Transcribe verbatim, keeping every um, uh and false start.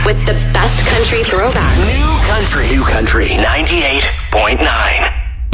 with the best country throwbacks. New country. New country. ninety-eight point nine.